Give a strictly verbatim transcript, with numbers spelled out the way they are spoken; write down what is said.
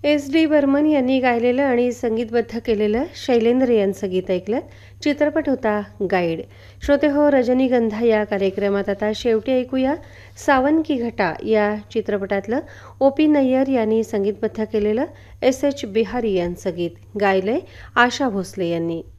S D Burman यांनी गायलेलं आणि संगीतबद्ध केलेलं शैलेंद्र यांचं गीत ऐकलं. चित्रपट होता गाईड. श्रोते हो, रजनीगंधा या कार्यक्रमात आता शेवटी ऐकूया सावन की घटा या चित्रपटातलं ओ पी नय्यर यांनी संगीतबद्ध केलेलं एस एच बिहारी यांचं गीत. गायलंय आशा भोसले यांनी.